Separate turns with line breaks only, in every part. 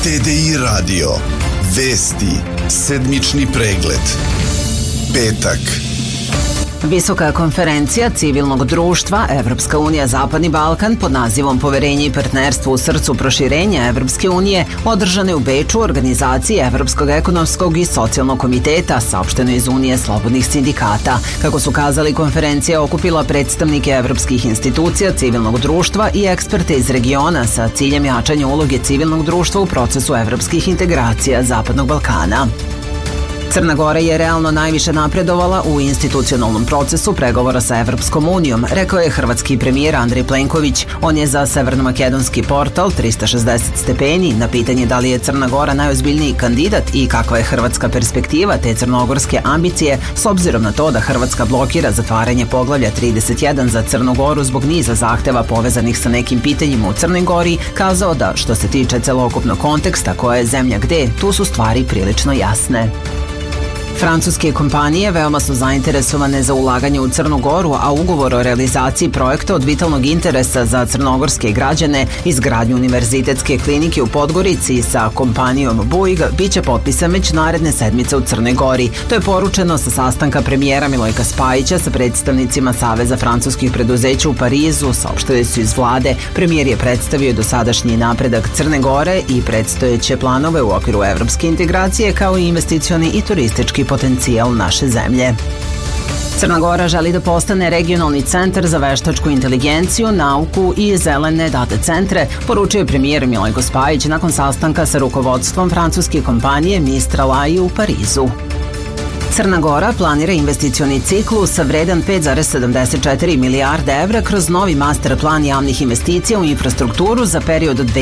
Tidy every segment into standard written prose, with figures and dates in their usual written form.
TDI radio. Vesti. Sedmični pregled. Petak.
Visoka konferencija civilnog društva Evropska unija Zapadni Balkan pod nazivom Poverenje i partnerstvo u srcu proširenja Evropske unije održane u Beču u organizaciji Evropskog ekonomskog i socijalnog komiteta, saopšteno iz Unije slobodnih sindikata. Kako su kazali, konferencija okupila predstavnike evropskih institucija, civilnog društva i eksperte iz regiona sa ciljem jačanja uloge civilnog društva u procesu evropskih integracija Zapadnog Balkana. Crna Gora je realno najviše napredovala u institucionalnom procesu pregovora sa Evropskom unijom, rekao je hrvatski premijer Andrej Plenković. On je za severnomakedonski portal 360 stepeni na pitanje da li je Crna Gora najozbiljniji kandidat i kakva je hrvatska perspektiva te crnogorske ambicije s obzirom na to da Hrvatska blokira zatvaranje poglavlja 31 za Crnu Goru zbog niza zahteva povezanih sa nekim pitanjima u Crnoj Gori, kazao da što se tiče celokupnog konteksta koja je zemlja gde, tu su stvari prilično jasne. Francuske kompanije veoma su zainteresovane za ulaganje u Crnu Goru, a ugovor o realizaciji projekta od vitalnog interesa za crnogorske građane, izgradnju univerzitetske klinike u Podgorici sa kompanijom Bouygues, biće potpisan već naredne sedmice u Crnoj Gori. To je poručeno sa sastanka premijera Milojka Spajića sa predstavnicima Saveza francuskih preduzeća u Parizu, saopštili su iz vlade. Premijer je predstavio dosadašnji napredak Crne Gore i predstojeće planove u okviru evropske integracije kao i investicioni i turistički potencijal naše zemlje. Crna Gora želi da postane regionalni centar za veštačku inteligenciju, nauku i zelene data centre, poručio je premijer Milojko Spajić nakon sastanka sa rukovodstvom francuske kompanije Mistral AI u Parizu. Crna Gora planira investicioni ciklus vredan 5,74 milijarde evra kroz novi master plan javnih investicija u infrastrukturu za period od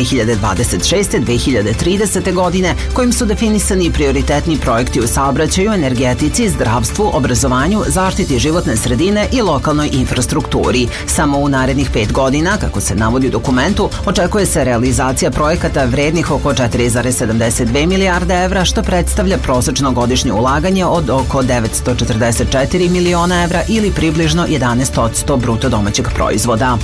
2026-2030. godine, kojim su definisani prioritetni projekti u saobraćaju, energetici, zdravstvu, obrazovanju, zaštiti životne sredine i lokalnoj infrastrukturi. Samo u narednih 5 godina, kako se navodi u dokumentu, očekuje se realizacija projekata vrednih oko 4,72 milijarde evra, što predstavlja prosečno godišnje ulaganje od oko 944 miliona evra ili približno 11% bruto domaćeg proizvoda.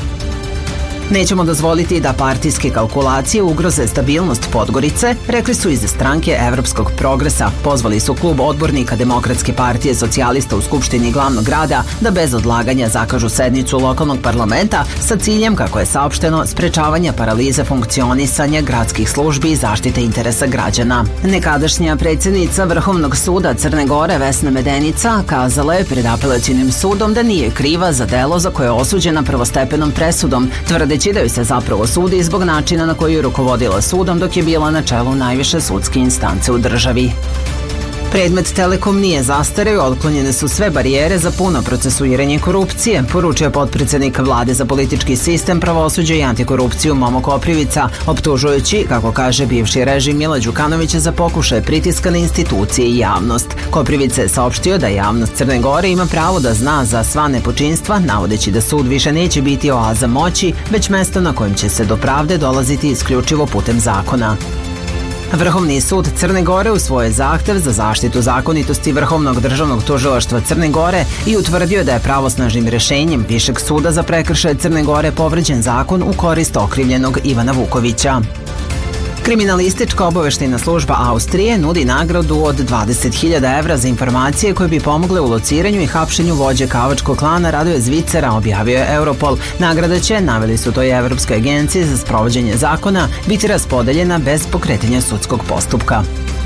Nećemo dozvoliti da partijske kalkulacije ugroze stabilnost Podgorice, rekli su iz stranke Evropskog progresa. Pozvali su klub odbornika Demokratske partije socijalista u Skupštini glavnog grada da bez odlaganja zakažu sednicu lokalnog parlamenta sa ciljem, kako je saopšteno, sprečavanja paralize funkcionisanja gradskih službi i zaštite interesa građana. Nekadašnja predsjednica Vrhovnog suda Crne Gore Vesna Medenica kazala je pred apelacionim sudom da nije kriva za delo za koje je osuđena prvostepenom presudom, tvrdeći da joj se zapravo sudi zbog načina na koji je rukovodila sudom dok je bila na čelu najviše sudske instance u državi. Predmet Telekom nije zastareo, otklonjene su sve barijere za puno procesuiranje korupcije, poručio potpredsjednik vlade za politički sistem, pravosuđe i antikorupciju Momo Koprivica, optužujući, kako kaže bivši režim Mila Đukanovića, za pokušaje pritiska na institucije i javnost. Koprivica je saopštio da javnost Crne Gore ima pravo da zna za sva nepočinstva, navodeći da sud više neće biti oaza moći, već mesto na kojem će se do pravde dolaziti isključivo putem zakona. Vrhovni sud Crne Gore usvojio je zahtev za zaštitu zakonitosti Vrhovnog državnog tužilaštva Crne Gore i utvrdio da je pravosnažnim rješenjem Višeg suda za prekršaje Crne Gore povređen zakon u korist okrivljenog Ivana Vukovića. Kriminalistička obaveštajna služba Austrije nudi nagradu od 20.000 evra za informacije koje bi pomogle u lociranju i hapšenju vođe kavačkog klana Radoja Zvicera, objavio je Europol. Nagrada će, naveli su to i Evropske agencije za sprovođenje zakona, biti raspodeljena bez pokretanja sudskog postupka.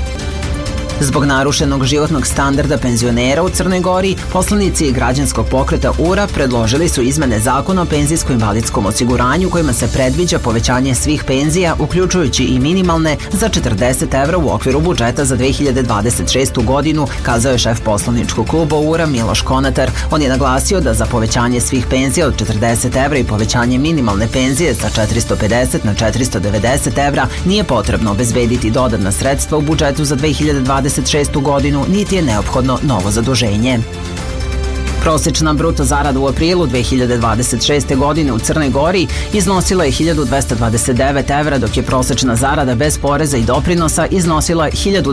Zbog narušenog životnog standarda penzionera u Crnoj Gori, poslanici građanskog pokreta URA predložili su izmene zakona o penzijsko-invalidskom osiguranju kojima se predviđa povećanje svih penzija, uključujući i minimalne, za 40 evra u okviru budžeta za 2026. godinu, kazao je šef poslaničkog kluba URA Miloš Konatar. On je naglasio da za povećanje svih penzija od 40 evra i povećanje minimalne penzije sa 450 na 490 evra nije potrebno obezbediti dodatna sredstva u budžetu za 2026. godinu, niti je neophodno novo zaduženje. Prosečna bruto zarada u aprilu 2026. godine u Crnoj Gori iznosila je 1.229 evra, dok je prosečna zarada bez poreza i doprinosa iznosila 1.200